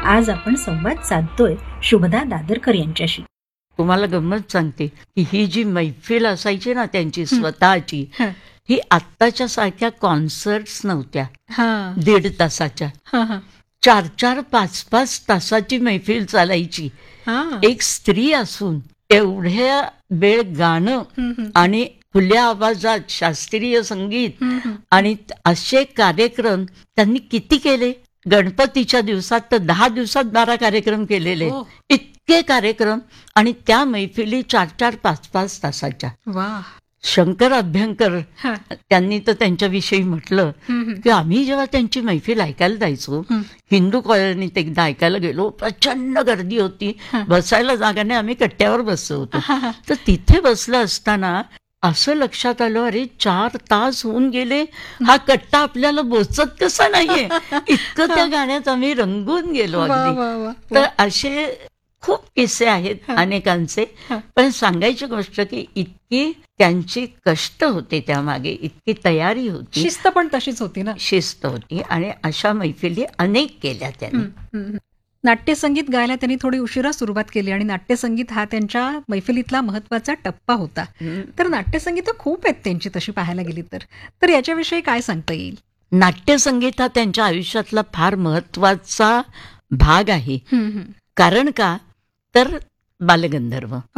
आज आपण संवाद साधतोय शुभदा दादरकर यांच्याशी. तुम्हाला गंमत सांगते की ही जी मैफिल असायची ना त्यांची स्वतःची, ही आत्ताच्या सारख्या कॉन्सर्ट्स नव्हत्या. 1.5 तासाच्या, 4-4, 5-5 तासाची मैफिल चालायची. एक स्त्री असून एवढ्या वेळ गाणं आणि खुल्या आवाजात शास्त्रीय संगीत आणि असे कार्यक्रम त्यांनी किती केले. गणपतीच्या दिवसात तर 10 दिवसात 12 कार्यक्रम केलेले, इतके कार्यक्रम, आणि त्या मैफिली 4-4, 5-5 तासाच्या. शंकर अभ्यंकर त्यांनी तर त्यांच्याविषयी म्हटलं की आम्ही जेव्हा त्यांची मैफिल ऐकायला जायचो, हिंदू कॉलनीत एकदा ऐकायला गेलो, प्रचंड गर्दी होती, बसायला जागा नाही, आम्ही कट्ट्यावर बसलो होतो. तर तिथे बसलं असताना असं लक्षात आलं, अरे 4 तास होऊन गेले, हा कट्टा आपल्याला बोचत कसा नाहीये, इतकं त्या गाण्यात आम्ही रंगून गेलो अगदी. तर असे खूप किस्से आहेत अनेकांचे. पण सांगायची गोष्ट की इतकी त्यांची कष्ट होते त्यामागे, इतकी तयारी होती, शिस्त पण तशीच होती ना. शिस्त होती, आणि अशा मैफिली अनेक केल्या त्यांनी. नाट्यसंगीत गायला त्यांनी थोडी उशिरा सुरुवात केली आणि नाट्यसंगीत हा त्यांच्या मैफिलीतला महत्वाचा टप्पा होता. तर नाट्यसंगीत खूप आहेत त्यांची तशी पाहायला गेली तर याच्याविषयी काय सांगता येईल? नाट्यसंगीत हा त्यांच्या आयुष्यातला फार महत्वाचा भाग आहे. कारण का तर बालगंधर्व